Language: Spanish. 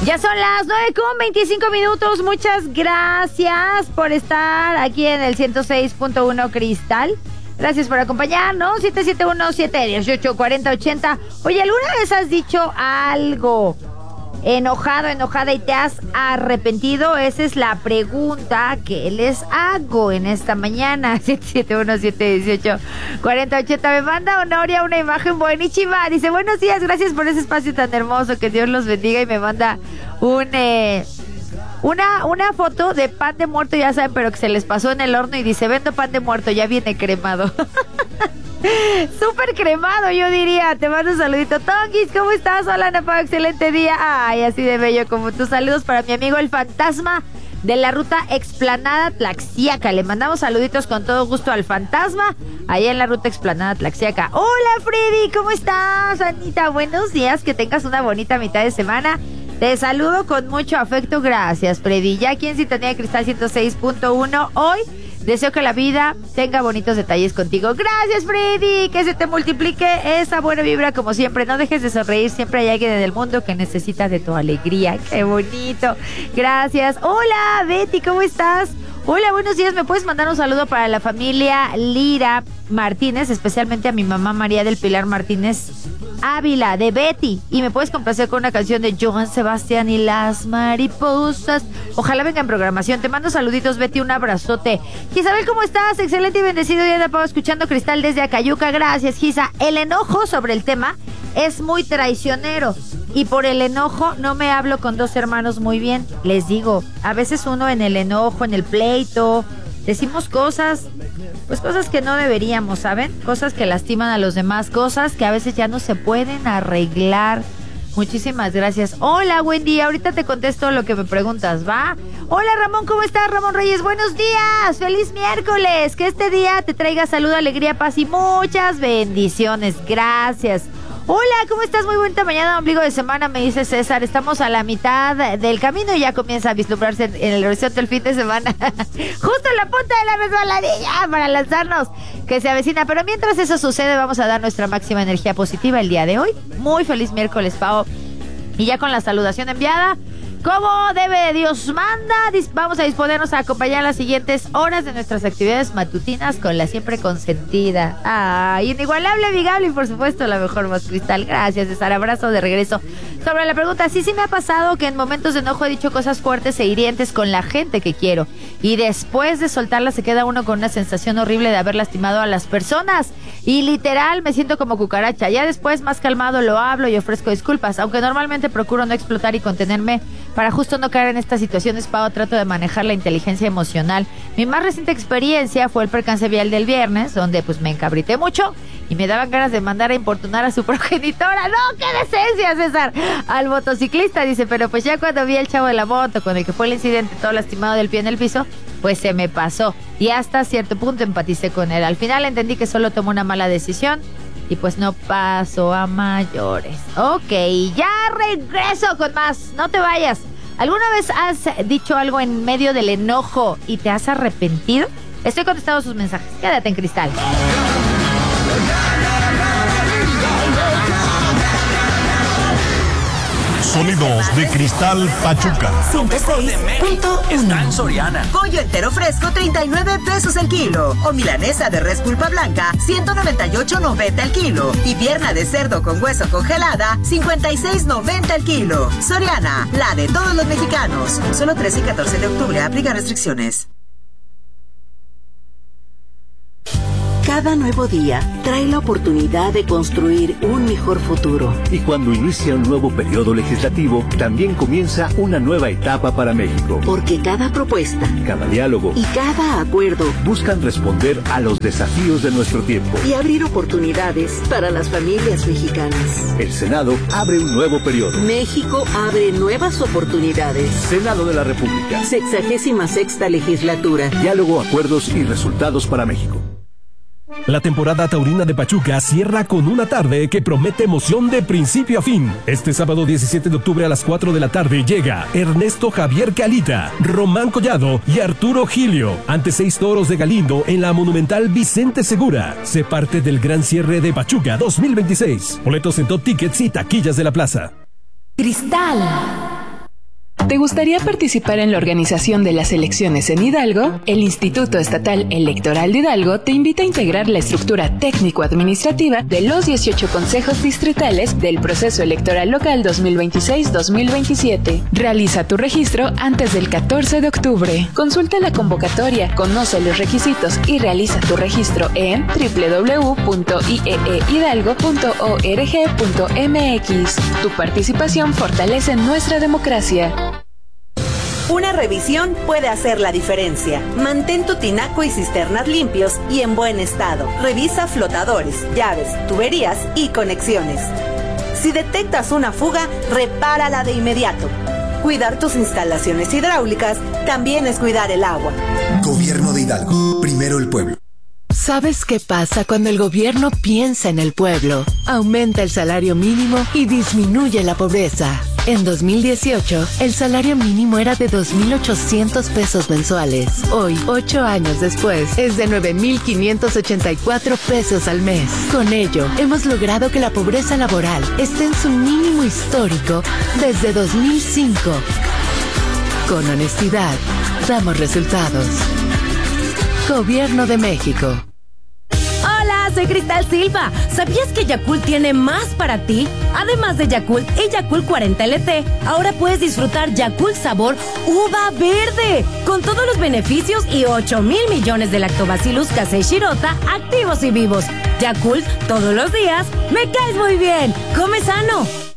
Ya son las 9:25. Muchas gracias por estar aquí en el 106.1 Cristal. Gracias por acompañarnos. 771-718-4080. Oye, ¿alguna vez has dicho algo enojado, enojada y te has arrepentido? Esa es la pregunta que les hago en esta mañana. 771-718-4080. Me manda Honoria una imagen buenísima. Dice, buenos días, gracias por ese espacio tan hermoso, que Dios los bendiga. Y me manda una foto de pan de muerto, ya saben, pero que se les pasó en el horno, y dice, vendo pan de muerto, ya viene cremado. Súper cremado, yo diría. Te mando un saludito. Tonguis, ¿cómo estás? Hola, Napa, excelente día. Ay, así de bello como tus saludos para mi amigo el fantasma de la ruta Explanada Tlaxiaca. Le mandamos saluditos con todo gusto al fantasma allá en la ruta Explanada Tlaxiaca. Hola, Freddy, ¿cómo estás? Anita, buenos días, que tengas una bonita mitad de semana. Te saludo con mucho afecto, gracias, Freddy. Ya aquí en Sintonía de Cristal 106.1, hoy deseo que la vida tenga bonitos detalles contigo. Gracias, Freddy, que se te multiplique esa buena vibra como siempre. No dejes de sonreír, siempre hay alguien en el mundo que necesita de tu alegría. Qué bonito, gracias. Hola, Betty, ¿cómo estás? Hola, buenos días. ¿Me puedes mandar un saludo para la familia Lira Martínez, especialmente a mi mamá María del Pilar Martínez Ávila, de Betty? Y me puedes complacer con una canción de Joan Sebastián y las mariposas. Ojalá venga en programación. Te mando saluditos, Betty, un abrazote. Isabel, ¿cómo estás? Excelente y bendecido día de pavo, escuchando Cristal desde Acayuca. Gracias, Gisa. El enojo sobre el tema es muy traicionero, y por el enojo no me hablo con dos hermanos muy bien. Les digo, a veces uno en el enojo, en el pleito, decimos cosas, pues cosas que no deberíamos, ¿saben? Cosas que lastiman a los demás, cosas que a veces ya no se pueden arreglar. Muchísimas gracias. Hola, Wendy, ahorita te contesto lo que me preguntas, ¿va? Hola, Ramón, ¿cómo estás? Ramón Reyes, buenos días, feliz miércoles, que este día te traiga salud, alegría, paz y muchas bendiciones. Gracias. Hola, ¿cómo estás? Muy buena mañana, ombligo de semana, me dice César. Estamos a la mitad del camino y ya comienza a vislumbrarse en el horizonte el fin de semana. Justo en la punta de la resbaladilla para lanzarnos, que se avecina. Pero mientras eso sucede, vamos a dar nuestra máxima energía positiva el día de hoy. Muy feliz miércoles, Pao. Y ya con la saludación enviada, como debe Dios manda, vamos a disponernos a acompañar las siguientes horas de nuestras actividades matutinas con la siempre consentida, inigualable, amigable y por supuesto la mejor voz, Cristal. Gracias, César, abrazo de regreso. Sobre la pregunta, sí me ha pasado que en momentos de enojo he dicho cosas fuertes e hirientes con la gente que quiero, y después de soltarlas se queda uno con una sensación horrible de haber lastimado a las personas, y literal me siento como cucaracha. Ya después, más calmado, lo hablo y ofrezco disculpas, aunque normalmente procuro no explotar y contenerme para justo no caer en estas situaciones. Pau, trato de manejar la inteligencia emocional. Mi más reciente experiencia fue el percance vial del viernes, donde pues me encabrité mucho y me daban ganas de mandar a importunar a su progenitora. ¡No, qué decencia, César! Al motociclista, dice, pero pues ya cuando vi al chavo de la moto, con el que fue el incidente, todo lastimado del pie en el piso, pues se me pasó. Y hasta cierto punto empaticé con él. Al final entendí que solo tomó una mala decisión y pues no pasó a mayores. Ok, ya regreso con más. No te vayas. ¿Alguna vez has dicho algo en medio del enojo y te has arrepentido? Estoy contestando sus mensajes. Quédate en Cristal. Sonidos de Cristal Pachuca. 106.1. Está en Soriana. Pollo entero fresco, 39 pesos el kilo. O milanesa de res pulpa blanca, 198.90 el kilo. Y pierna de cerdo con hueso congelada, 56.90 el kilo. Soriana, la de todos los mexicanos. Solo 13 y 14 de octubre, aplica restricciones. Cada nuevo día trae la oportunidad de construir un mejor futuro. Y cuando inicia un nuevo periodo legislativo, también comienza una nueva etapa para México. Porque cada propuesta, cada diálogo y cada acuerdo buscan responder a los desafíos de nuestro tiempo y abrir oportunidades para las familias mexicanas. El Senado abre un nuevo periodo. México abre nuevas oportunidades. Senado de la República. 66ª legislatura. Diálogo, acuerdos y resultados para México. La temporada taurina de Pachuca cierra con una tarde que promete emoción de principio a fin. Este sábado 17 de octubre a las 4 de la tarde llega Ernesto Javier Calita, Román Collado y Arturo Gilio ante 6 toros de Galindo en la Monumental Vicente Segura. Sé parte del gran cierre de Pachuca 2026. Boletos en Top Tickets y taquillas de la plaza. Cristal ¿Te gustaría participar en la organización de las elecciones en Hidalgo? El Instituto Estatal Electoral de Hidalgo te invita a integrar la estructura técnico-administrativa de los 18 consejos distritales del proceso electoral local 2026-2027. Realiza tu registro antes del 14 de octubre. Consulta la convocatoria, conoce los requisitos y realiza tu registro en www.ieehidalgo.org.mx. Tu participación fortalece nuestra democracia. Una revisión puede hacer la diferencia. Mantén tu tinaco y cisternas limpios y en buen estado. Revisa flotadores, llaves, tuberías y conexiones. Si detectas una fuga, repárala de inmediato. Cuidar tus instalaciones hidráulicas también es cuidar el agua. Gobierno de Hidalgo. Primero el pueblo. ¿Sabes qué pasa cuando el gobierno piensa en el pueblo? Aumenta el salario mínimo y disminuye la pobreza. En 2018, el salario mínimo era de 2,800 pesos mensuales. Hoy, 8 años después, es de 9,584 pesos al mes. Con ello, hemos logrado que la pobreza laboral esté en su mínimo histórico desde 2005. Con honestidad, damos resultados. Gobierno de México. Hola, soy Cristal Silva. ¿Sabías que Yakult tiene más para ti? Además de Yakult y Yakult 40 LT, ahora puedes disfrutar Yakult sabor uva verde, con todos los beneficios y 8,000 millones de Lactobacillus casei shirota activos y vivos. Yakult, todos los días, me caes muy bien. Come sano.